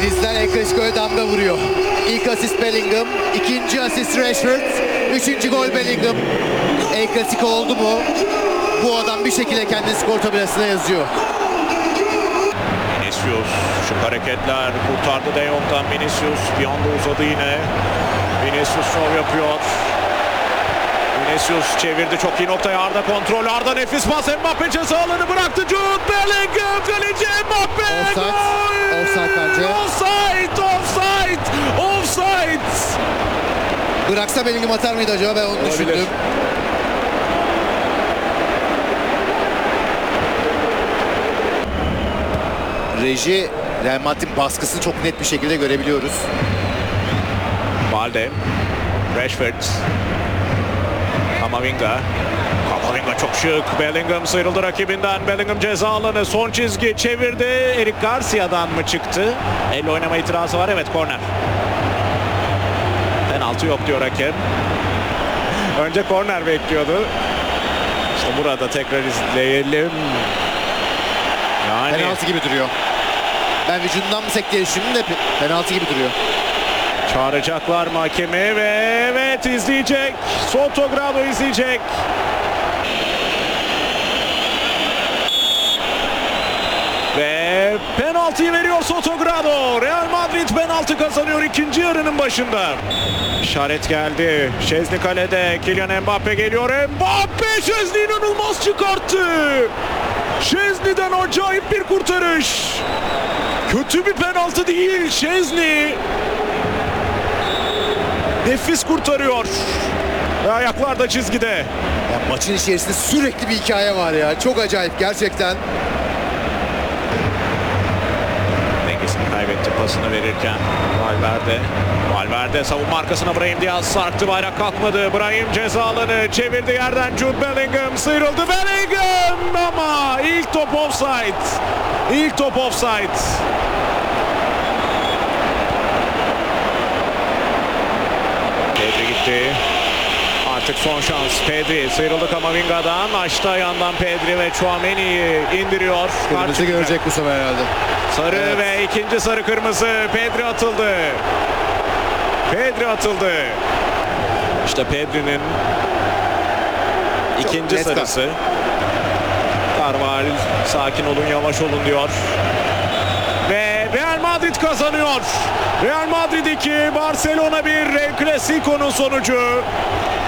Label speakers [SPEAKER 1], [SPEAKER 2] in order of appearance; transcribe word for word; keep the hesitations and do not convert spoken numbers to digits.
[SPEAKER 1] İngilizler El Clasico'ya damga vuruyor. İlk asist Bellingham, ikinci asist Rashford, üçüncü gol Bellingham. El Clasico oldu mu bu adam bir şekilde kendini skor tabelasına yazıyor.
[SPEAKER 2] Vinicius, şu hareketler kurtardı De Jong'dan. Vinicius bir anda uzadı yine. Vinicius şov yapıyor. Vinicius çevirdi, çok iyi noktaya. Arda kontrol, Arda nefis pas, Mbappe ceza alanı bıraktı. Jude Bellingham, kaleci Mbappe.
[SPEAKER 1] Offside,
[SPEAKER 2] gol!
[SPEAKER 1] offside bence.
[SPEAKER 2] Offside, offside, offside.
[SPEAKER 1] Bıraksa Bellingham atar mıydı acaba, ben onu
[SPEAKER 2] Olabilir.
[SPEAKER 1] düşündüm. Reji, Real Madrid'in baskısını çok net bir şekilde görebiliyoruz.
[SPEAKER 2] Balde, Rashford, Camavinga. Camavinga çok şık. Bellingham sıyrıldı rakibinden. Bellingham ceza alanı, son çizgi çevirdi. Eric Garcia'dan mı çıktı? Elle oynama itirazı var. Evet, korner. Penaltı yok diyor hakem. Önce korner bekliyordu. İşte burada tekrar izleyelim. Yani
[SPEAKER 1] Penaltı gibi duruyor. Ben vücudundan mı sekti diye düşündüm de penaltı gibi duruyor.
[SPEAKER 2] çağıracaklar mı hakemi ve evet izleyecek. Sotogrado izleyecek. Ve penaltıyı veriyor Sotogrado. Real Madrid penaltı kazanıyor ikinci yarının başında. İşaret geldi. Szczęsny kalede. Kylian Mbappe geliyor. Mbappe Szczęsny inanılmaz çıkarttı. Szczęsny'den acayip bir kurtarış. Kötü bir penaltı değil. Szczęsny nefis kurtarıyor. Ve ayaklar da çizgide.
[SPEAKER 1] Ya maçın içerisinde sürekli bir hikaye var ya. Çok acayip gerçekten.
[SPEAKER 2] Dengesini kaybetti pasını verirken. Valverde. Valverde savunma arkasına Brahim Diaz sarktı. Bayrak kalkmadı. Brahim ceza alanı çevirdi yerden. Jude Bellingham sıyrıldı. Bellingham ama ilk top offside. İlk top offside. Pedri gitti. Artık son şans. Pedri sıyrıldı Camavinga'dan. Açtı ayağından Pedri ve Tchouaméni'yi indiriyor.
[SPEAKER 1] Kırmızı görecek bu sefer herhalde.
[SPEAKER 2] Sarı
[SPEAKER 1] Evet.
[SPEAKER 2] ve ikinci sarı kırmızı. Pedri atıldı. Pedri atıldı. İşte Pedri'nin ikinci
[SPEAKER 1] net
[SPEAKER 2] sarısı. Carval sakin olun, yavaş olun diyor. Ve Real Madrid kazanıyor. Real Madrid iki, Barcelona bir. El Clasico'nun sonucu.